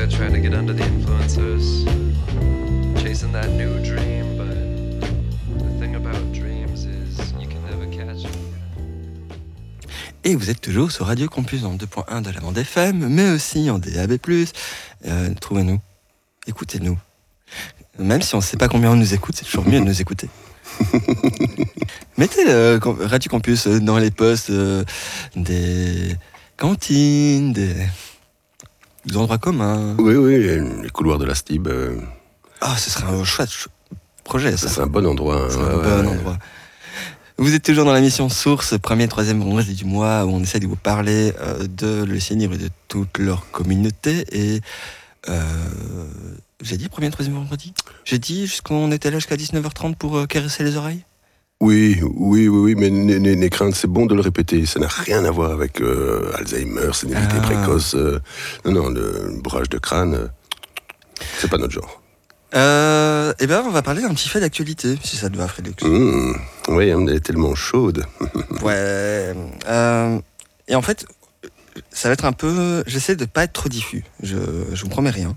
there trying to get under the influencers, chasing that new dream, but the thing about dreams is you can never catch them. Et vous êtes toujours sur Radio Campus en 2.1 de la bande FM, mais aussi en DAB+. Trouvez-nous, écoutez-nous. Même si on ne sait pas combien on nous écoute, c'est toujours mieux de nous écouter. Mettez Radio Campus dans les postes des cantines, des endroits communs. Oui, les couloirs de la STIB. Ce serait un chouette projet, ça. C'est un bon endroit. C'est un bon endroit. Vous êtes toujours dans la mission Source, premier et troisième vendredi du mois, où on essaie de vous parler de l'ECN Libre et de toute leur communauté. Et j'ai dit premier et troisième vendredi ? J'ai dit qu'on était là jusqu'à 19h30 pour caresser les oreilles ? Oui, mais n'aie crainte, c'est bon de le répéter. Ça n'a rien à voir avec Alzheimer, sénilité précoce. Non, le bourrage de crâne, c'est pas notre genre. On va parler d'un petit fait d'actualité, si ça te va, Frédéric. Oui, elle est tellement chaude. Ouais. Et en fait, ça va être un peu... J'essaie de pas être trop diffus. Je vous promets rien.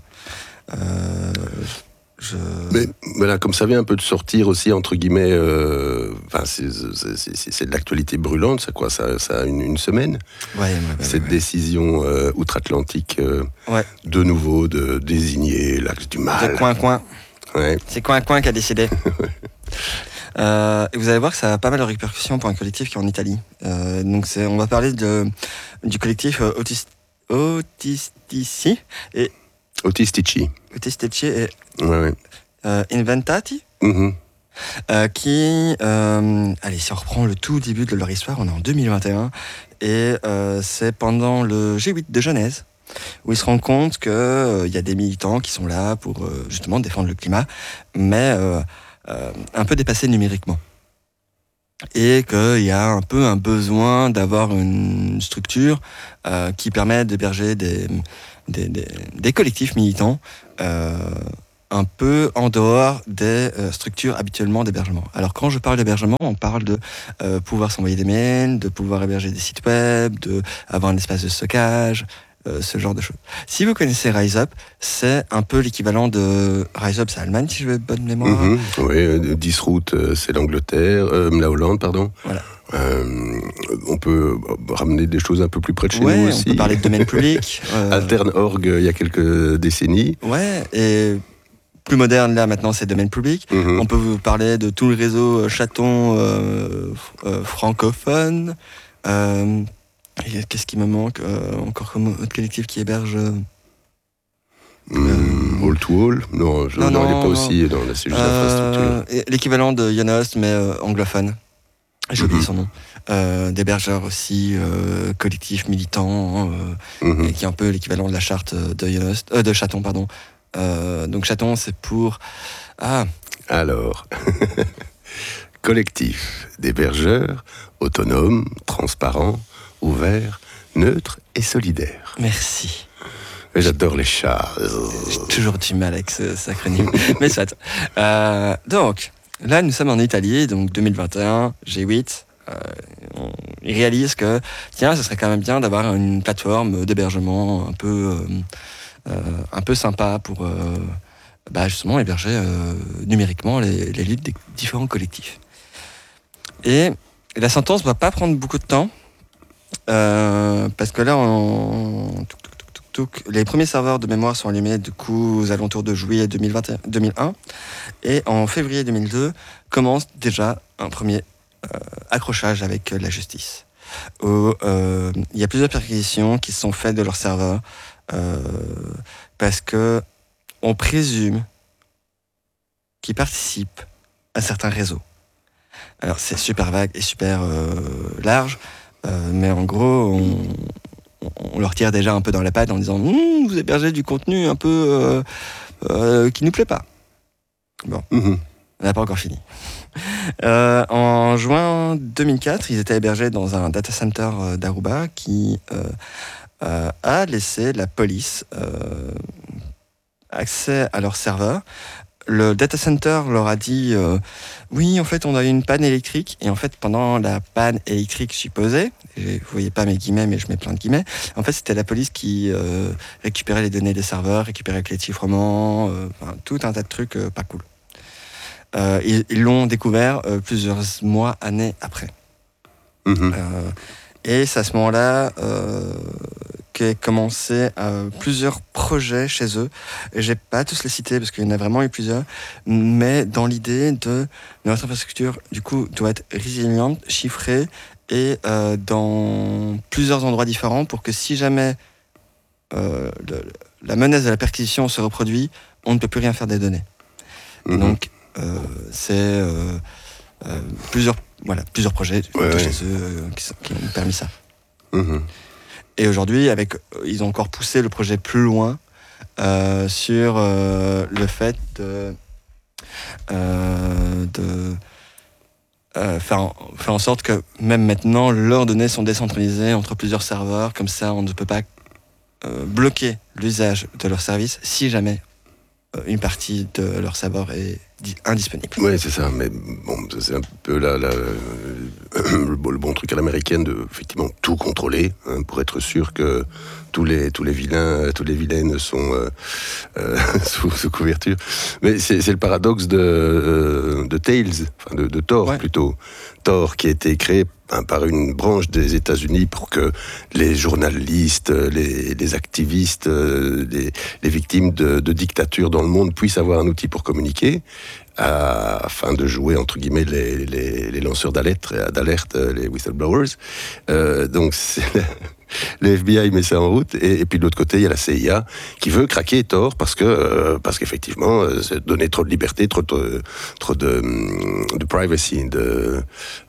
Mais voilà, comme ça vient un peu de sortir aussi, entre guillemets, c'est de l'actualité brûlante, ça quoi, ça a une semaine. Cette décision outre-Atlantique, de nouveau, de désigner l'axe du mal. C'est Coin. Ouais. C'est Coin qui a décidé. Et vous allez voir que ça a pas mal de répercussions pour un collectif qui est en Italie. On va parler du collectif Autistici et Inventati, qui, si on reprend le tout début de leur histoire, on est en 2021, et c'est pendant le G8 de Genèse, où ils se rendent compte qu'il y a des militants qui sont là pour justement défendre le climat, mais un peu dépassés numériquement. Et qu'il y a un peu un besoin d'avoir une structure qui permet d'héberger des collectifs militants un peu en dehors des structures habituellement d'hébergement. Alors quand je parle d'hébergement, on parle de pouvoir s'envoyer des mails, de pouvoir héberger des sites web, d'avoir un espace de stockage, ce genre de choses. Si vous connaissez Rise Up, c'est un peu l'équivalent de... Rise Up, c'est Allemagne, si je veux bonne mémoire. Oui, 10 routes, c'est l'Angleterre, la Hollande, pardon. Voilà. On peut ramener des choses un peu plus près de chez nous aussi. On peut parler de domaine public. Altern.org, il y a quelques décennies. Ouais, et plus moderne, là, maintenant, c'est domaine public. On peut vous parler de tout le réseau chaton francophone. Qu'est-ce qui me manque encore comme autre collectif qui héberge All to All ? Non, il n'est pas aussi dans la cellule d'infrastructure. L'équivalent de Yonost, mais anglophone. J'ai oublié son nom. D'hébergeurs aussi, collectifs militants, qui est un peu l'équivalent de la charte de Chaton, pardon. Donc Chaton, c'est pour... Alors, collectif d'hébergeurs, autonomes, transparents, ouverts, neutres et solidaires. Merci. J'adore les chats. J'ai toujours du mal avec ce acronyme. Mais soit. Donc, là, nous sommes en Italie, donc 2021, G8. Ils réalisent que, ce serait quand même bien d'avoir une plateforme d'hébergement un peu sympa pour justement héberger numériquement les luttes des différents collectifs. Et la sentence ne va pas prendre beaucoup de temps, parce que là, les premiers serveurs de mémoire sont allumés du coup aux alentours de juillet 2001, et en février 2002 commence déjà un premier accrochage avec la justice. Où il y a plusieurs perquisitions qui sont faites de leurs serveurs parce que on présume qu'ils participent à certains réseaux. Alors c'est super vague et super large, mais en gros on leur tire déjà un peu dans la patte en disant vous hébergez du contenu un peu qui nous plaît pas. Bon, on n'a pas encore fini. En juin 2004, ils étaient hébergés dans un data center d'Aruba qui a laissé la police accès à leur serveur le data center leur a dit oui, en fait, on a eu une panne électrique. Et en fait, pendant la panne électrique supposée, vous voyez pas mes guillemets, mais je mets plein de guillemets. En fait, c'était la police qui récupérait les données des serveurs, récupérait les clés de chiffrement, tout un tas de trucs pas cool. Ils l'ont découvert plusieurs mois, années après. Et c'est à ce moment-là qu'est commencé plusieurs projets chez eux. Et je n'ai pas tous les cités parce qu'il y en a vraiment eu plusieurs, mais dans l'idée de notre infrastructure, du coup, doit être résiliente, chiffrée et dans plusieurs endroits différents pour que si jamais la menace de la perquisition se reproduit, on ne peut plus rien faire des données. Et donc, c'est plusieurs projets chez eux qui ont permis ça. Et aujourd'hui, ils ont encore poussé le projet plus loin sur le fait de faire en sorte que même maintenant, leurs données sont décentralisées entre plusieurs serveurs. Comme ça, on ne peut pas bloquer l'usage de leurs services si jamais une partie de leur serveur est indisponible. Oui, c'est ça, mais bon, c'est un peu le bon truc à l'américaine de effectivement tout contrôler, pour être sûr que tous les vilaines sont sous couverture. Mais c'est le paradoxe de Tails, enfin de Tor plutôt. Tor qui a été créé par une branche des États-Unis pour que les journalistes, les activistes, les victimes de dictatures dans le monde puissent avoir un outil pour communiquer, afin de jouer entre guillemets les lanceurs d'alerte, les whistleblowers. Donc le FBI met ça en route, et puis de l'autre côté il y a la CIA qui veut craquer Tor parce qu'effectivement donner trop de liberté, trop de privacy, de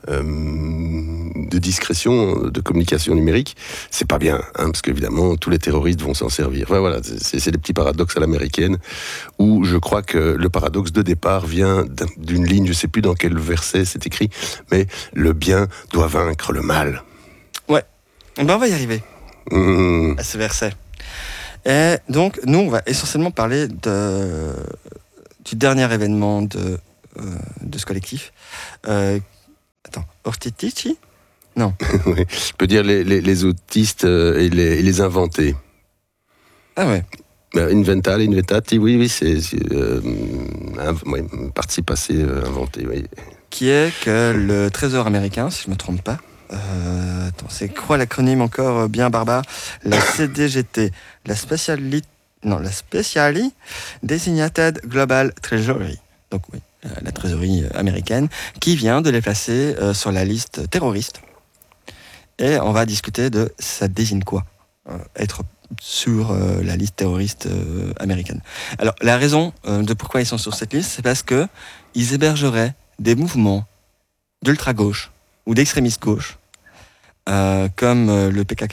discrétion, de communication numérique, c'est pas bien, parce qu'évidemment tous les terroristes vont s'en servir. Enfin, voilà, c'est des petits paradoxes à l'américaine, où je crois que le paradoxe de départ vient d'une ligne, je sais plus dans quel verset c'est écrit, mais le bien doit vaincre le mal. Ouais. On va y arriver à ce verset. Et donc, nous, on va essentiellement parler du dernier événement de ce collectif. Ortitici ? Non. Oui, je peux dire les autistes et les inventés. Ah ouais. Inventati, oui, c'est participe passé inventé, oui. Qui est que le Trésor américain, si je ne me trompe pas, c'est quoi l'acronyme encore bien barbare ? La CDGT, la Specially Designated Global Treasury. Donc oui, la trésorerie américaine, qui vient de les placer sur la liste terroriste. Et on va discuter de ça désigne quoi, être sur la liste terroriste américaine. Alors la raison de pourquoi ils sont sur cette liste, c'est parce que ils hébergeraient des mouvements d'ultra-gauche ou d'extrémistes gauche, comme le PKK.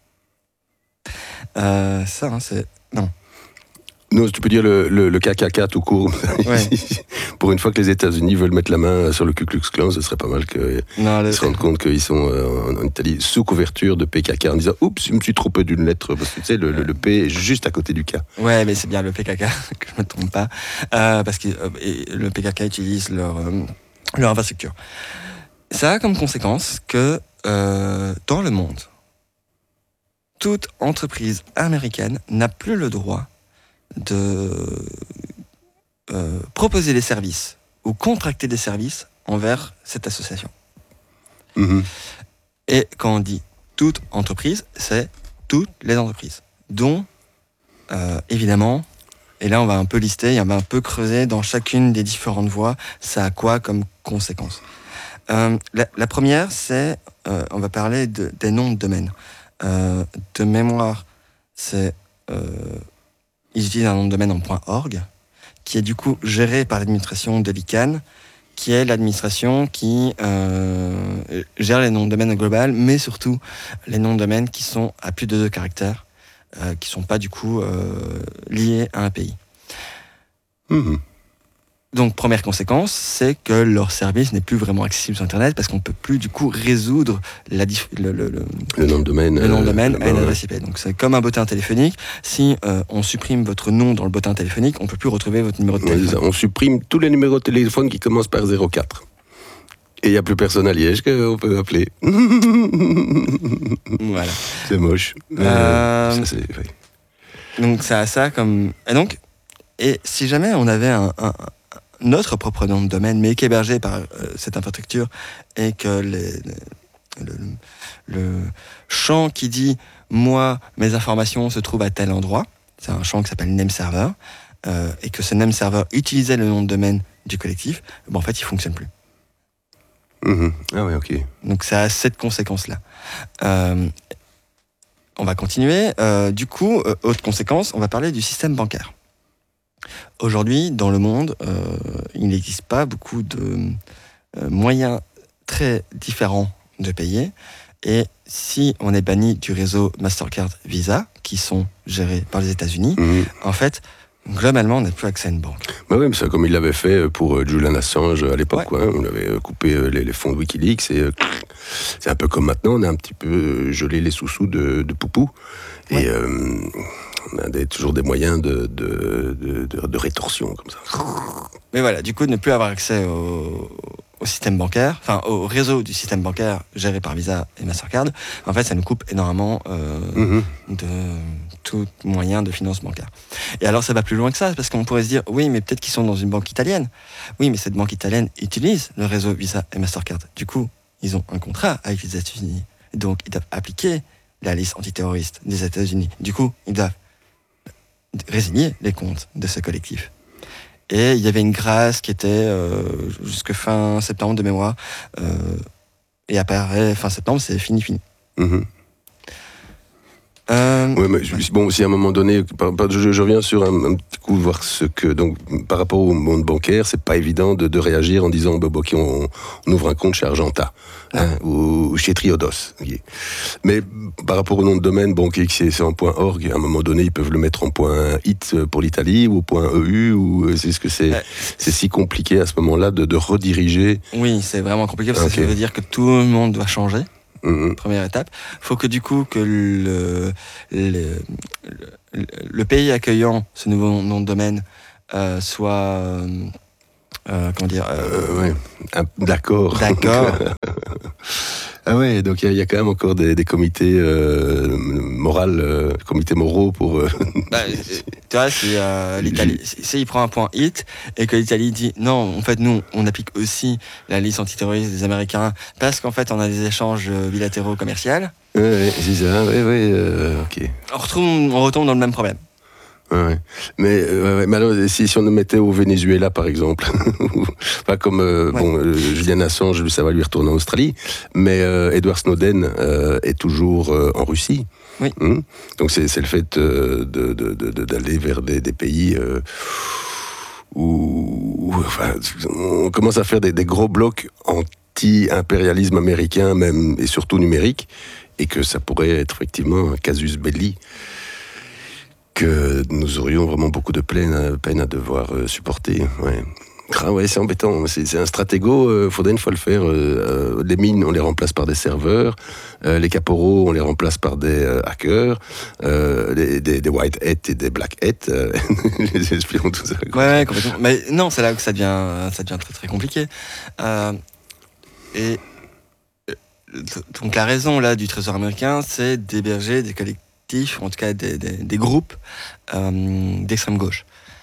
C'est... Non. Non, tu peux dire le KKK tout court. Ouais. Pour une fois que les États-Unis veulent mettre la main sur le Ku Klux Klan, ce serait pas mal qu'ils se rendent compte qu'ils sont en Italie sous couverture de PKK, en disant « Oups, je me suis trompé d'une lettre », parce que tu sais, le P est juste à côté du K. Ouais, mais c'est bien le PKK, que je me trompe pas, parce que le PKK utilise leur infrastructure. Ça a comme conséquence que dans le monde, toute entreprise américaine n'a plus le droit de proposer des services ou contracter des services envers cette association. Et quand on dit toute entreprise, c'est toutes les entreprises, dont évidemment, et là on va un peu lister, on va un peu creuser dans chacune des différentes voies, ça a quoi comme conséquence. La première, c'est, on va parler des noms de domaine. De mémoire, c'est ils utilisent un nom de domaine en .org, qui est du coup géré par l'administration de l'ICANN, qui est l'administration qui gère les noms de domaine global, mais surtout les noms de domaine qui sont à plus de 2 caractères, qui ne sont pas du coup liés à un pays. Donc, première conséquence, c'est que leur service n'est plus vraiment accessible sur Internet parce qu'on ne peut plus, du coup, résoudre le nom de domaine, à une adresse IP. Donc, c'est comme un bottin téléphonique. Si on supprime votre nom dans le bottin téléphonique, on ne peut plus retrouver votre numéro de téléphone. On supprime tous les numéros de téléphone qui commencent par 04. Et il n'y a plus personne à Liège qu'on peut appeler. Voilà. C'est moche. Donc, ça a ça comme... Et si jamais on avait notre propre nom de domaine, mais qui est hébergé par cette infrastructure, et que le champ qui dit « moi, mes informations se trouvent à tel endroit », c'est un champ qui s'appelle nameserver, et que ce nameserver utilisait le nom de domaine du collectif, en fait, il ne fonctionne plus. Ah ouais, ok. Donc ça a cette conséquence-là. On va continuer. Du coup, autre conséquence, on va parler du système bancaire. Aujourd'hui, dans le monde, il n'existe pas beaucoup de moyens très différents de payer. Et si on est banni du réseau Mastercard Visa, qui sont gérés par les États-Unis, en fait, globalement, on n'a plus accès à une banque. Bah oui, mais c'est comme il l'avait fait pour Julian Assange à l'époque. Ouais. On avait coupé les fonds de Wikileaks. Et c'est un peu comme maintenant, on a un petit peu gelé les sous-sous de Poupou. Ouais. Et on a toujours des moyens de rétorsion comme ça. Mais voilà, du coup, ne plus avoir accès au système bancaire, enfin au réseau du système bancaire géré par Visa et Mastercard, en fait, ça nous coupe énormément de tout moyen de finance bancaire. Et alors, ça va plus loin que ça, parce qu'on pourrait se dire, oui, mais peut-être qu'ils sont dans une banque italienne. Oui, mais cette banque italienne utilise le réseau Visa et Mastercard. Du coup, ils ont un contrat avec les États-Unis. Donc, ils doivent appliquer la liste antiterroriste des États-Unis. Du coup, ils doivent résilier les comptes de ce collectif. Et il y avait une grâce qui était jusque fin septembre de mémoire. Et après, fin septembre, c'est fini. Oui, mais bon, si à un moment donné, je reviens sur un petit coup voir ce que, donc, par rapport au monde bancaire, c'est pas évident de réagir en disant, ok, on ouvre un compte chez Argenta, ou chez Triodos. Okay. Mais par rapport au nom de domaine, bon, c'est en .org, à un moment donné, ils peuvent le mettre en .it pour l'Italie, ou .eu, ou c'est ce que c'est si compliqué à ce moment-là de rediriger. Oui, c'est vraiment compliqué, parce que ça veut dire que tout le monde doit changer. Première étape. Il faut que du coup que le pays accueillant ce nouveau nom de domaine soit comment dire d'accord. Ah ouais, donc il y a quand même encore des comités comités moraux pour... tu vois, si l'Italie, si il prend un point hit et que l'Italie dit non, en fait nous on applique aussi la liste antiterroriste des Américains parce qu'en fait on a des échanges bilatéraux commerciaux. Ouais, c'est ça, ok. On retombe dans le même problème. Ouais. Mais alors, si on le mettait au Venezuela, par exemple, pas comme Julian Assange, ça va lui retourner en Australie, mais Edward Snowden est toujours en Russie. Oui. Donc c'est le fait d'aller vers des pays où on commence à faire des gros blocs anti-impérialisme américain, même et surtout numérique, et que ça pourrait être effectivement un casus belli que nous aurions vraiment beaucoup de peine à devoir supporter. Ouais. Ah ouais, c'est embêtant. C'est un stratégo, faudrait une fois le faire. Les mines, on les remplace par des serveurs. Les caporaux, on les remplace par des hackers. Des white hats et des black hats. Les espions, tout ça. Ouais, complètement. Mais non, c'est là que ça devient très très compliqué. Et donc la raison là du Trésor américain, c'est d'héberger des collectifs, en tout cas des groupes d'extrême gauche.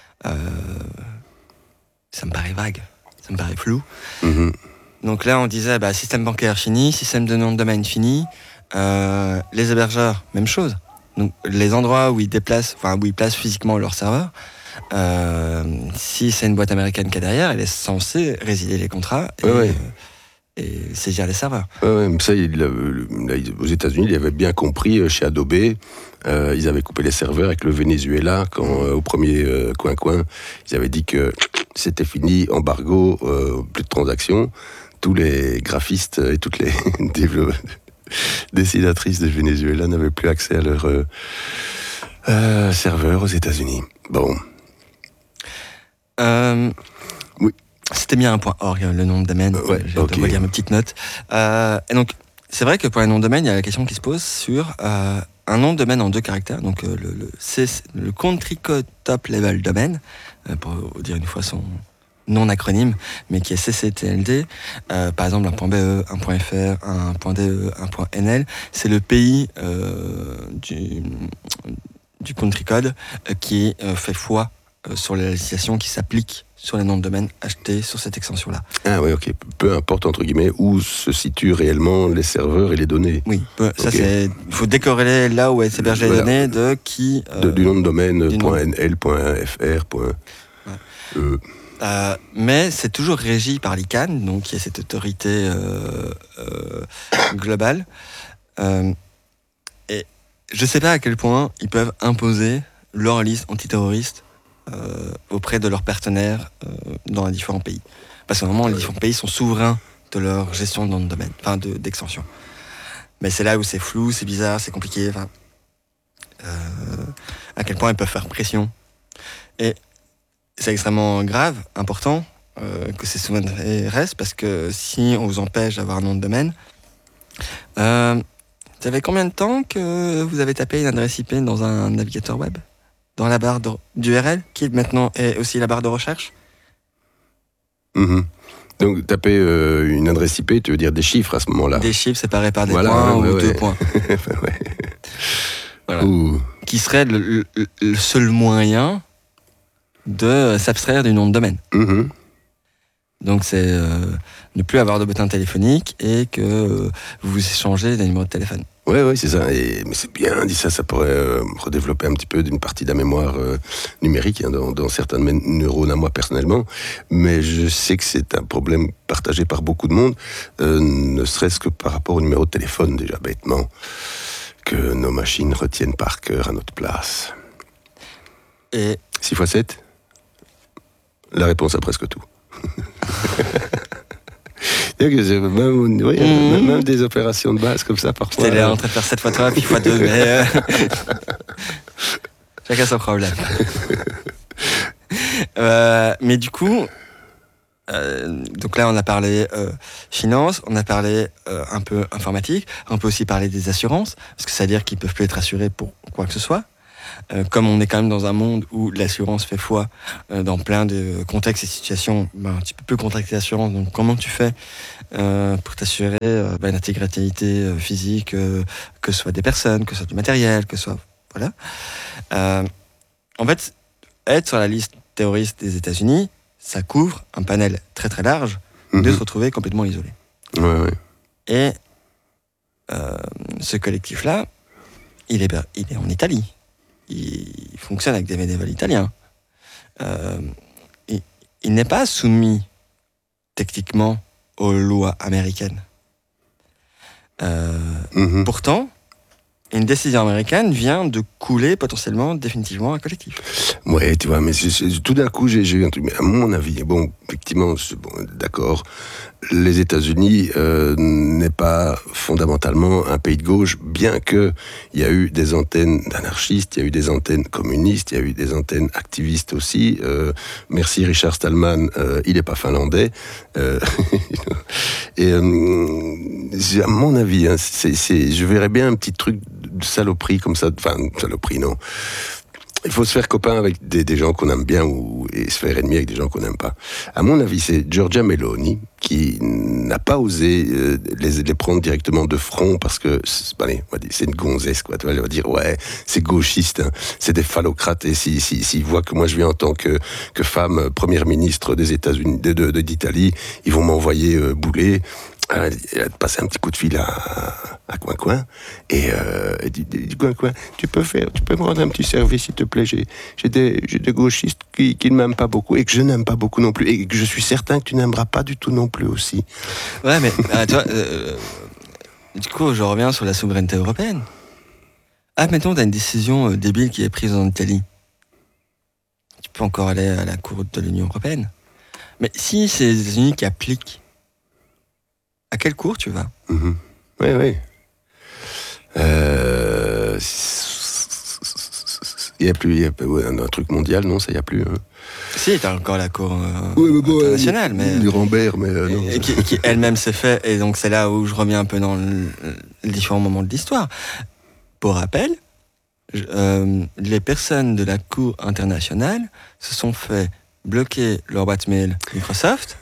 Ça me paraît vague, ça me paraît flou. Donc là, on disait, système bancaire fini, système de nom de domaine fini, les hébergeurs, même chose. Donc les endroits où ils placent physiquement leur serveur, si c'est une boîte américaine qui est derrière, elle est censée résilier les contrats et saisir les serveurs. Ça, aux États-Unis, ils avaient bien compris, chez Adobe, ils avaient coupé les serveurs avec le Venezuela, quand au premier coin, ils avaient dit que c'était fini, embargo, plus de transactions. Tous les graphistes et toutes les dessinatrices de Venezuela n'avaient plus accès à leur serveurs aux États-Unis. Bon. Oui, C'était bien un .org, le nom de domaine. J'ai de relire mes petites notes. Et donc, c'est vrai que pour les noms de domaine, il y a la question qui se pose sur un nom de domaine en 2 caractères. Donc, le Country Code Top Level Domain, pour dire une fois son non-acronyme, mais qui est CCTLD. Par exemple, un .be, un .fr, un .de, un .nl. C'est le pays du Country Code qui fait foi sur la législation qui s'applique sur les noms de domaine achetés sur cette extension-là. Ah oui, ok. Peu importe, entre guillemets, où se situent réellement les serveurs et les données. Oui, ça c'est... Il faut décorréler là où est hébergées les données de qui... du nom de domaine, .nl, .fr, mais c'est toujours régi par l'ICANN, donc qui est cette autorité globale. Et je ne sais pas à quel point ils peuvent imposer leur liste antiterroriste auprès de leurs partenaires dans les différents pays. Parce que vraiment, les différents pays sont souverains de leur gestion de nom de domaine, enfin d'extension. Mais c'est là où c'est flou, c'est bizarre, c'est compliqué. À quel point ils peuvent faire pression. Et c'est extrêmement grave, important, que ces souveraintés restent, parce que si on vous empêche d'avoir un nom de domaine, ça fait combien de temps que vous avez tapé une adresse IP dans un navigateur web ? Dans la barre d'URL, qui maintenant est aussi la barre de recherche. Donc, taper une adresse IP, tu veux dire des chiffres à ce moment-là. Des chiffres séparés par des points ou 2 points. Voilà. Qui serait le seul moyen de s'abstraire du nom de domaine. Donc, c'est ne plus avoir de bottin téléphonique et que vous échangez des numéros de téléphone. Oui, c'est ça. Mais c'est bien dit ça. Ça pourrait redévelopper un petit peu d'une partie de la mémoire numérique dans certains neurones à moi personnellement. Mais je sais que c'est un problème partagé par beaucoup de monde, ne serait-ce que par rapport au numéro de téléphone, déjà bêtement, que nos machines retiennent par cœur à notre place. Et 6 x 7 ? La réponse à presque tout. Même des opérations de base comme ça parfois. J'étais en train de faire 7 x 3 puis x 2, mais chacun son problème. Mais du coup, donc là on a parlé finance, on a parlé un peu informatique, on peut aussi parler des assurances, parce que ça veut dire qu'ils peuvent plus être assurés pour quoi que ce soit. Comme on est quand même dans un monde où l'assurance fait foi dans plein de contextes et situations, tu peux plus contracter l'assurance. Donc comment tu fais pour t'assurer l'intégrité physique, que ce soit des personnes, que ce soit du matériel, que ce soit... Voilà. En fait, être sur la liste terroriste des États-Unis, ça couvre un panel très très large de se retrouver complètement isolé. Ouais. Et ce collectif-là, il est en Italie. Il fonctionne avec des bénévoles italiens. Il n'est pas soumis techniquement aux lois américaines. Pourtant, une décision américaine vient de couler potentiellement définitivement un collectif. Ouais, tu vois, mais tout d'un coup, j'ai eu un truc. Mais à mon avis, bon, effectivement, d'accord, les États-Unis n'est pas fondamentalement un pays de gauche, bien que il y a eu des antennes d'anarchistes, il y a eu des antennes communistes, il y a eu des antennes activistes aussi. Merci Richard Stallman, il n'est pas finlandais. Et à mon avis, hein, je verrais bien un petit truc de saloperie comme ça, enfin saloperie non. Il faut se faire copain avec des gens qu'on aime bien et se faire ennemi avec des gens qu'on n'aime pas. À mon avis, c'est Giorgia Meloni qui n'a pas osé les prendre directement de front parce que, allez, on va dire, c'est une gonzesse, quoi. Tu vois, elle va dire, ouais, c'est gauchiste, hein, c'est des phallocrates. Et s'ils voient que moi je viens en tant que femme première ministre des États-Unis, d'Italie, ils vont m'envoyer bouler. Elle a passé un petit coup de fil à Coin et dit Coin, tu peux me rendre un petit service s'il te plaît, j'ai des gauchistes qui ne m'aiment pas beaucoup et que je n'aime pas beaucoup non plus et que je suis certain que tu n'aimeras pas du tout non plus aussi. Ouais, mais tu vois, du coup je reviens sur la souveraineté européenne. Mettons t'as une décision débile qui est prise en Italie, tu peux encore aller à la cour de l'Union européenne, mais si c'est les États-Unis qui appliquent, à quelle cour tu vas? Oui. Il y a plus un truc mondial, non, ça y a plus. Hein. Si, t'as encore la Cour internationale, mais Nuremberg, mais non. Et qui elle-même s'est fait, et donc c'est là où je reviens un peu dans les différents moments de l'histoire. Pour rappel, les personnes de la Cour internationale se sont fait bloquer leur boîte mail Microsoft.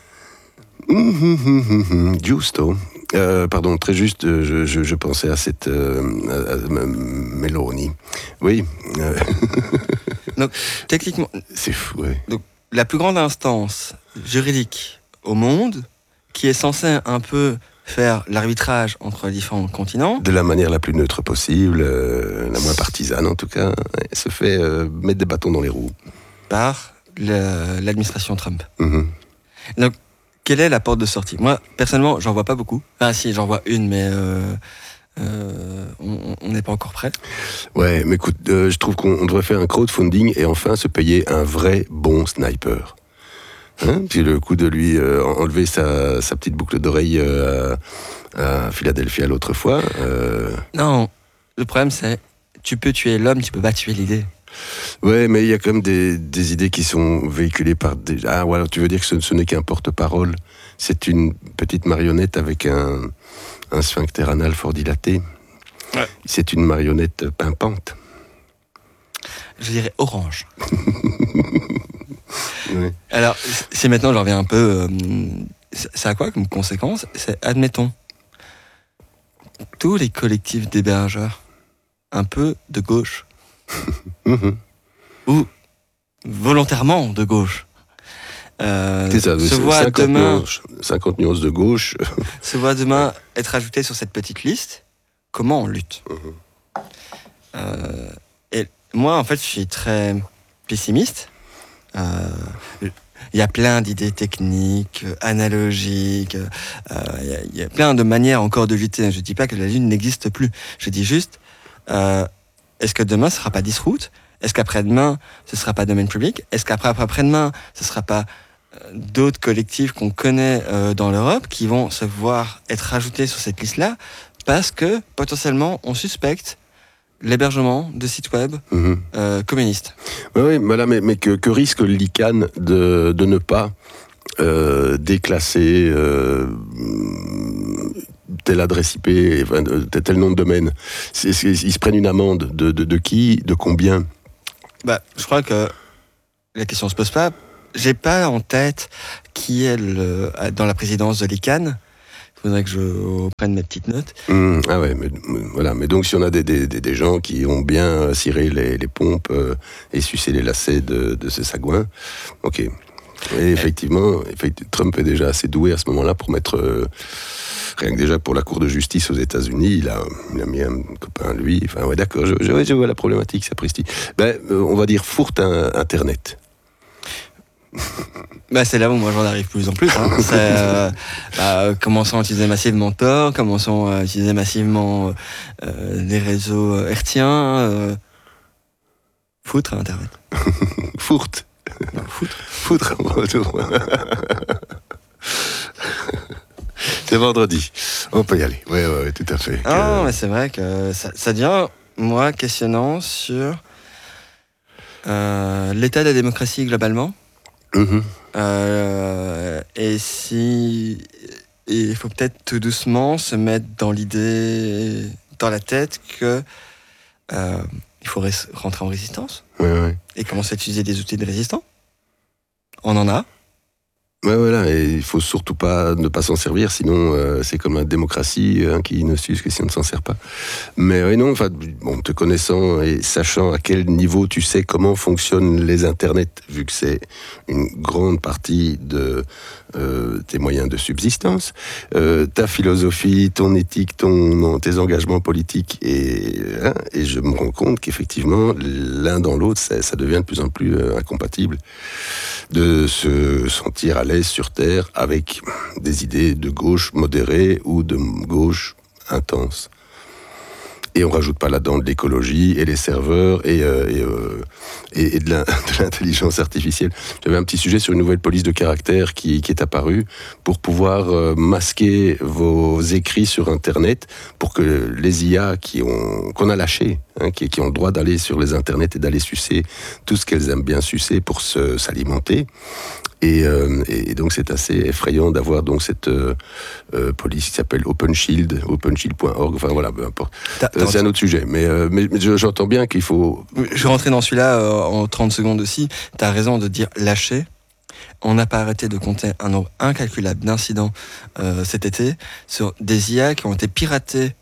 Giusto. Pardon, très juste, je pensais à cette Meloni. Oui. Donc, techniquement... C'est fou, ouais. Donc, la plus grande instance juridique au monde, qui est censée un peu faire l'arbitrage entre les différents continents... De la manière la plus neutre possible, la moins partisane en tout cas, se fait mettre des bâtons dans les roues. Par l'administration Trump. Donc, quelle est la porte de sortie ? Moi, personnellement, j'en vois pas beaucoup. Enfin, si, j'en vois une, mais on n'est pas encore prêt. Ouais, mais écoute, je trouve qu'on devrait faire un crowdfunding et enfin se payer un vrai bon sniper. Puis le coup de lui enlever sa petite boucle d'oreille à Philadelphie l'autre fois. Non, le problème c'est, tu peux tuer l'homme, tu peux pas tuer l'idée. Ouais, mais il y a quand même des idées qui sont véhiculées par des... Ah, voilà, tu veux dire que ce n'est qu'un porte-parole. C'est une petite marionnette avec un sphincter anal fort dilaté. Ouais. C'est une marionnette pimpante. Je dirais orange. Ouais. Alors, si maintenant j'en reviens un peu... ça a quoi comme conséquence ? C'est, admettons, tous les collectifs d'hébergeurs, un peu de gauche, ou volontairement de gauche, c'est ça, se voit demain 50 nuances de gauche se voit demain être ajouté sur cette petite liste. Comment on lutte ? Et moi en fait je suis très pessimiste. Il y a plein d'idées techniques, analogiques, il y a plein de manières encore de lutter. Je dis pas que la Lune n'existe plus, je dis juste est-ce que demain ce sera pas 10 routes ? Est-ce qu'après-demain ce sera pas domaine public ? Est-ce qu'après-demain ce sera pas d'autres collectifs qu'on connaît dans l'Europe qui vont se voir être ajoutés sur cette liste-là parce que potentiellement on suspecte l'hébergement de sites web communistes. Oui, voilà, mais que risque l'ICANN de ne pas déclasser telle adresse IP, enfin, tel nom de domaine. Ils se prennent une amende de qui, de combien ? Je crois que la question se pose pas. J'ai pas en tête qui est dans la présidence de l'ICANN. Il faudrait que je prenne mes petites notes. Ah ouais, mais voilà. Mais donc si on a des gens qui ont bien ciré les pompes et sucé les lacets de ces sagouins, ok. Et effectivement, Trump est déjà assez doué à ce moment-là pour mettre rien que déjà pour la Cour de justice aux États-Unis, il a mis un copain à lui. Enfin ouais, d'accord. Je vois la problématique, sapristi. On va dire fourte Internet. C'est là où moi j'en arrive plus en plus. Commençons à utiliser massivement Tor, commençons à utiliser massivement les réseaux hertziens. Foutre Internet. Fourte. Non, foutre. Foutre. C'est vendredi. On peut y aller. Oui, tout à fait. Mais c'est vrai que ça devient, moi, questionnant sur l'état de la démocratie globalement. Et si il faut peut-être tout doucement se mettre dans l'idée, dans la tête que il faut rentrer en résistance. Ouais. Et commencer à utiliser des outils de résistance. On en a. Ouais, voilà, et il faut surtout ne pas s'en servir, sinon c'est comme la démocratie qui ne s'use que si on ne s'en sert pas. Mais non, enfin, te connaissant et sachant à quel niveau tu sais comment fonctionnent les internets, vu que c'est une grande partie de tes moyens de subsistance, ta philosophie, ton éthique, tes engagements politiques, et je me rends compte qu'effectivement, l'un dans l'autre, ça devient de plus en plus incompatible de se sentir à l'aise sur Terre avec des idées de gauche modérée ou de gauche intense. Et on rajoute pas là-dedans de l'écologie et les serveurs et de l'intelligence artificielle. J'avais un petit sujet sur une nouvelle police de caractère qui est apparue pour pouvoir masquer vos écrits sur Internet pour que les IA qu'on a lâchés, qui ont le droit d'aller sur les Internets et d'aller sucer tout ce qu'elles aiment bien sucer pour s'alimenter. Et donc c'est assez effrayant d'avoir donc cette police qui s'appelle OpenShield, openshield.org, enfin voilà, peu importe. C'est un autre sujet, mais j'entends bien qu'il faut... Je vais rentrer dans celui-là en 30 secondes aussi. Tu as raison de dire lâcher. On n'a pas arrêté de compter un nombre incalculable d'incidents cet été sur des IA qui ont été piratées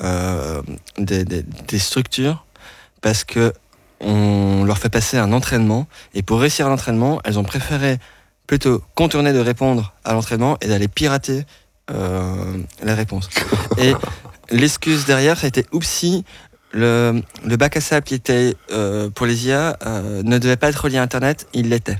des structures parce que on leur fait passer un entraînement et pour réussir l'entraînement, elles ont préféré plutôt contourner de répondre à l'entraînement et d'aller pirater les réponses. Et l'excuse derrière, ça a été oupsie, le bac à sable qui était pour les IA ne devait pas être relié à Internet, il l'était.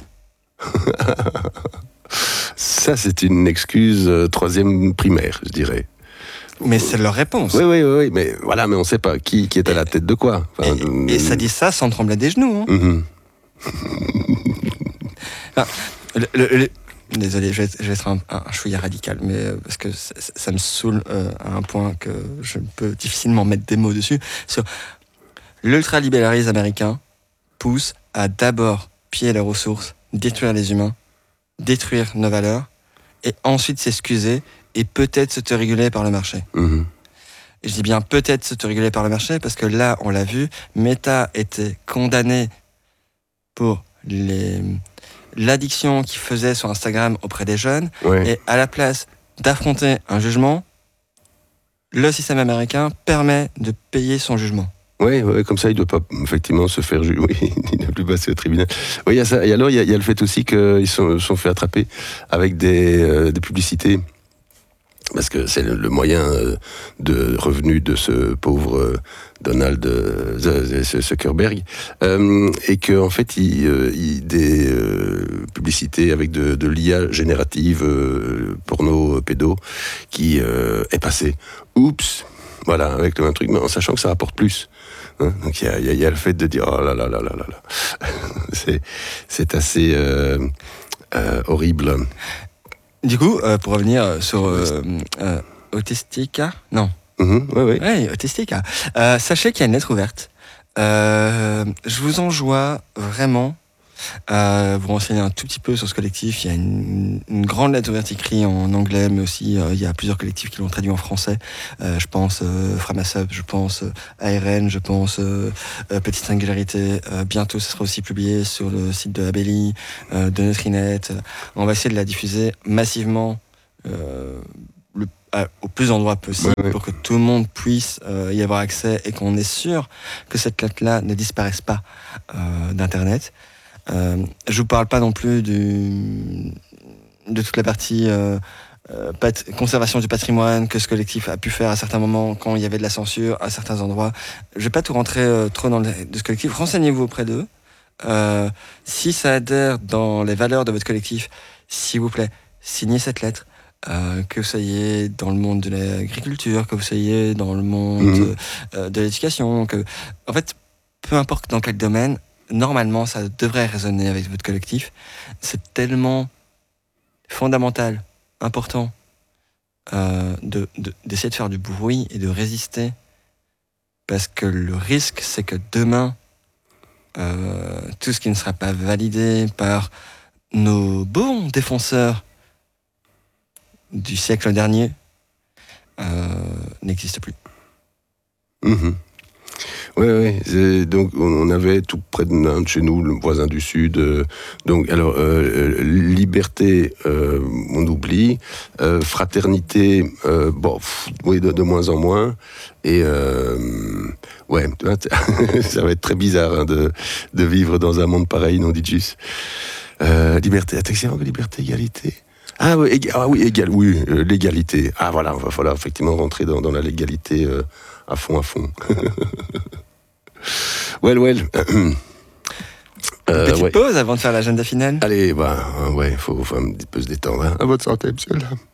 Ça, c'est une excuse 3e primaire, je dirais. Mais c'est leur réponse. Oui, mais voilà, mais on ne sait pas qui est à la tête de quoi. Enfin, et ça dit ça sans trembler des genoux. Hein. Enfin, désolé, je vais être un chouïa radical, mais parce que ça me saoule à un point que je peux difficilement mettre des mots dessus. Sur l'ultralibéralisme américain pousse à d'abord piller les ressources, détruire les humains, détruire nos valeurs, et ensuite s'excuser et peut-être s'autoréguler par le marché. Et je dis bien peut-être s'autoréguler par le marché parce que là, on l'a vu, Meta était condamné pour l'addiction qu'il faisait sur Instagram auprès des jeunes. Ouais. Et à la place d'affronter un jugement, le système américain permet de payer son jugement. Oui, comme ça, il ne doit pas effectivement se faire juger. Oui, il n'a plus passé au tribunal. Oui, il y a ça. Et alors, il y a le fait aussi qu'ils sont fait attraper avec des publicités. Parce que c'est le moyen de revenu de ce pauvre Donald Zuckerberg. Et qu'en fait, des publicités avec de l'IA générative, porno, pédo, qui est passé. Oups! Voilà, avec un truc, mais en sachant que ça rapporte plus. Donc il y a le fait de dire oh là là là là là là. C'est assez horrible. Du coup, pour revenir sur Autistica, non. Oui, Autistica. Sachez qu'il y a une lettre ouverte. Je vous enjoins vraiment à vous renseigner un tout petit peu sur ce collectif. Il y a une grande lettre ouverte écrite en anglais, mais aussi il y a plusieurs collectifs qui l'ont traduit en français. Je pense Framasub, je pense ARN, je pense Petite Singularité. Bientôt, ce sera aussi publié sur le site de Abelli, de Neutrinet. On va essayer de la diffuser massivement au plus d'endroits possible pour que tout le monde puisse y avoir accès et qu'on est sûr que cette lettre-là ne disparaisse pas d'Internet. Je vous parle pas non plus de toute la partie conservation du patrimoine que ce collectif a pu faire à certains moments quand il y avait de la censure à certains endroits. Je vais pas tout rentrer trop dans de ce collectif. Renseignez-vous auprès d'eux. Si ça adhère dans les valeurs de votre collectif, s'il vous plaît, signez cette lettre. Que vous soyez dans le monde de l'agriculture, que vous soyez dans le monde de l'éducation, en fait, peu importe dans quel domaine, normalement, ça devrait résonner avec votre collectif. C'est tellement fondamental, important, d'essayer de faire du bruit et de résister. Parce que le risque, c'est que demain, tout ce qui ne sera pas validé par nos bons défenseurs du siècle dernier n'existe plus. Oui. Donc, on avait tout près de chez nous, le voisin du Sud. Donc, alors, liberté, on oublie. Fraternité, de moins en moins. Et, ça va être très bizarre de vivre dans un monde pareil, non, dit juste. Liberté, attention, liberté, égalité. L'égalité. Ah, voilà, il va falloir effectivement rentrer dans la légalité à fond. Petite pause avant de faire l'agenda final. Allez, faut un petit peu se détendre. Hein. À votre santé, monsieur.